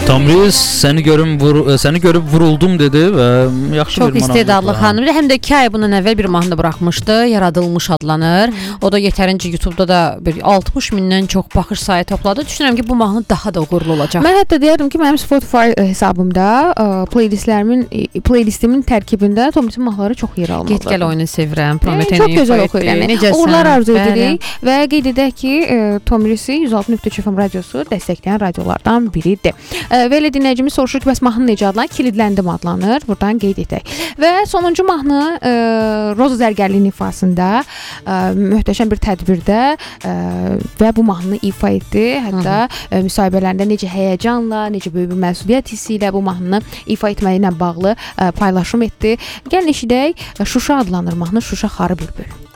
Tomris səni görüb vuruldum dedi və yaxşı Çox bir istedadlı xanımdır. Həm də 2 ay bundan əvvəl bir mahnı buraxmışdı. Yaradılmış adlanır. O da yetərincə YouTube'da da bir 60 mindən çox baxış sayı topladı. Düşünürəm ki, bu mahnı daha da uğurlu olacaq. Mən hətta deyərdim ki, mənim Spotify hesabımda playlistimin tərkibində Tomrisin mahnıları çox yer almalıdır. Get gəl oyunu sevirəm. Prometeni çox gözəl oxuyur. Necəsən? Uğurlar arzu edirik və qeyd edək ki, Tomrisi 106.3 FM radiosu dəstəkləyən radiolardan biridir. Və elə dinləyicimiz soruşur ki, bəs mahnı necə adlanır? Kilidləndim adlanır. Buradan qeyd edək. Və sonuncu mahnı Roza Zərgərlinin ifasında möhtəşəm bir tədbirdə və bu mahnını ifa etdi. Hətta müsahibələrində necə həyəcanla, necə böyük bir məsuliyyət hissi ilə bu mahnını ifa etməyi ilə bağlı paylaşım etdi. Gəlin eşidək. Şuşa adlanır mahnı. Şuşa xarı bülbül.